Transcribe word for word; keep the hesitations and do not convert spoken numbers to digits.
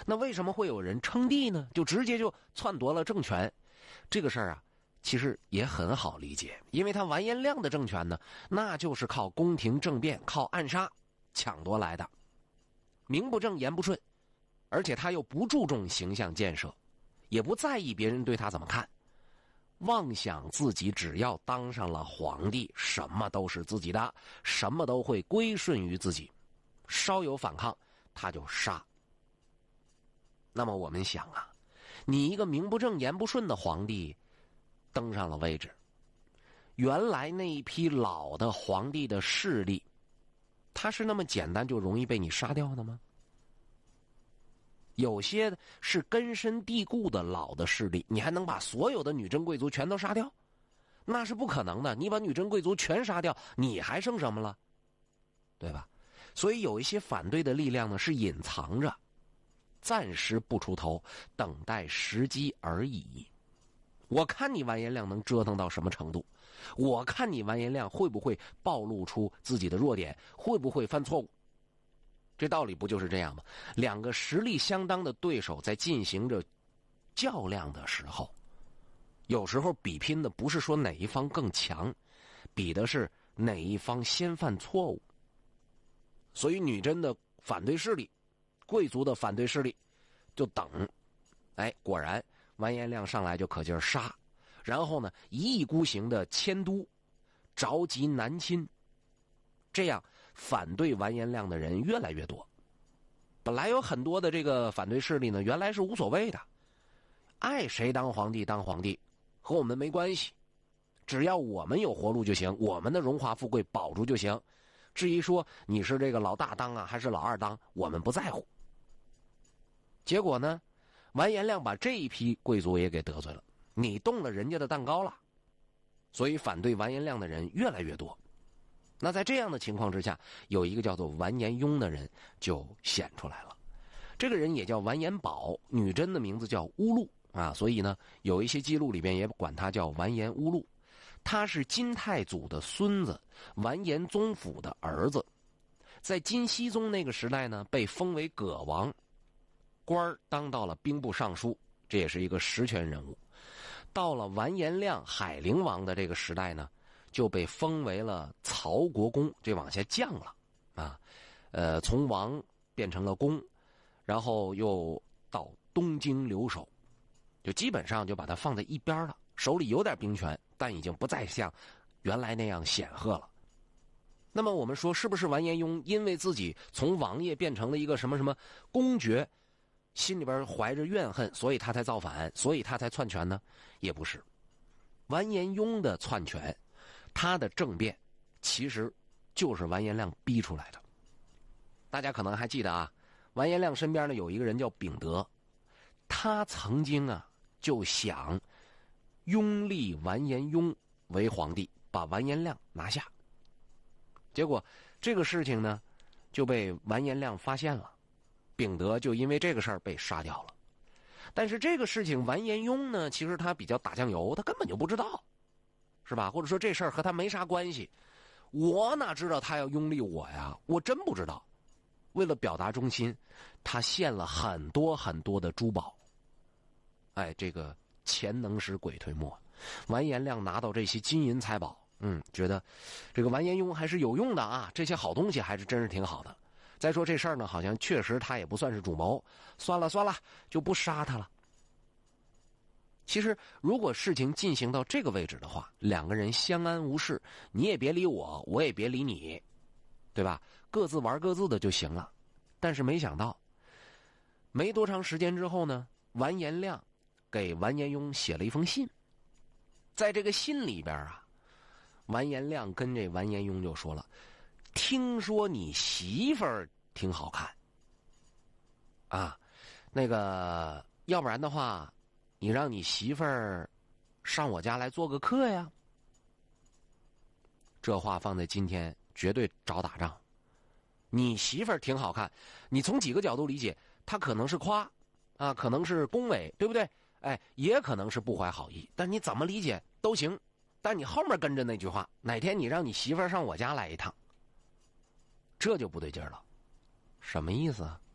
那为什么会有人称帝呢？就直接就篡夺了政权？这个事儿啊，其实也很好理解，因为他完颜亮的政权呢，那就是靠宫廷政变、靠暗杀抢夺来的，名不正言不顺，而且他又不注重形象建设，也不在意别人对他怎么看，妄想自己只要当上了皇帝，什么都是自己的，什么都会归顺于自己，稍有反抗他就杀。那么我们想啊，你一个名不正言不顺的皇帝登上了位置，原来那一批老的皇帝的势力，他是那么简单就容易被你杀掉的吗？有些是根深蒂固的老的势力，你还能把所有的女真贵族全都杀掉？那是不可能的，你把女真贵族全杀掉，你还剩什么了？对吧？所以有一些反对的力量呢，是隐藏着，暂时不出头，等待时机而已。我看你完颜亮能折腾到什么程度，我看你完颜亮会不会暴露出自己的弱点，会不会犯错误。这道理不就是这样吗？两个实力相当的对手在进行着较量的时候，有时候比拼的不是说哪一方更强，比的是哪一方先犯错误。所以女真的反对势力，贵族的反对势力就等，哎，果然完颜亮上来就可劲儿杀，然后呢一意孤行的迁都，着急南侵，这样反对完颜亮的人越来越多。本来有很多的这个反对势力呢，原来是无所谓的，爱谁当皇帝当皇帝，和我们没关系，只要我们有活路就行，我们的荣华富贵保住就行。至于说你是这个老大当啊还是老二当，我们不在乎。结果呢，完颜亮把这一批贵族也给得罪了，你动了人家的蛋糕了，所以反对完颜亮的人越来越多。那在这样的情况之下，有一个叫做完颜雍的人就显出来了。这个人也叫完颜保，女真的名字叫乌禄啊，所以呢，有一些记录里边也管他叫完颜乌禄。他是金太祖的孙子，完颜宗辅的儿子，在金熙宗那个时代呢，被封为葛王，官当到了兵部尚书，这也是一个实权人物。到了完颜亮海陵王的这个时代呢，就被封为了曹国公，这往下降了啊，呃，从王变成了公，然后又到东京留守，就基本上就把他放在一边了，手里有点兵权，但已经不再像原来那样显赫了。那么我们说，是不是完颜雍因为自己从王爷变成了一个什么什么公爵，心里边怀着怨恨，所以他才造反，所以他才篡权呢？也不是。完颜雍的篡权，他的政变，其实就是完颜亮逼出来的。大家可能还记得啊，完颜亮身边呢有一个人叫秉德，他曾经啊就想拥立完颜雍为皇帝，把完颜亮拿下。结果这个事情呢就被完颜亮发现了，秉德就因为这个事儿被杀掉了。但是这个事情完颜雍呢，其实他比较打酱油，他根本就不知道，是吧？或者说这事儿和他没啥关系，我哪知道他要拥立我呀？我真不知道。为了表达忠心，他献了很多很多的珠宝。哎，这个钱能使鬼推磨，完颜亮拿到这些金银财宝，嗯，觉得这个完颜雍还是有用的啊，这些好东西还是真是挺好的。再说这事儿呢，好像确实他也不算是主谋，算了算了，就不杀他了。其实如果事情进行到这个位置的话，两个人相安无事，你也别理我，我也别理你，对吧？各自玩各自的就行了。但是没想到没多长时间之后呢，完颜亮给完颜雍写了一封信。在这个信里边啊，完颜亮跟这完颜雍就说了，听说你媳妇儿挺好看啊，那个要不然的话，你让你媳妇儿上我家来做个客呀。这话放在今天绝对找打仗。你媳妇儿挺好看，你从几个角度理解，她可能是夸啊，可能是恭维，对不对？哎，也可能是不怀好意，但你怎么理解都行。但你后面跟着那句话，哪天你让你媳妇儿上我家来一趟，这就不对劲儿了。什么意思啊？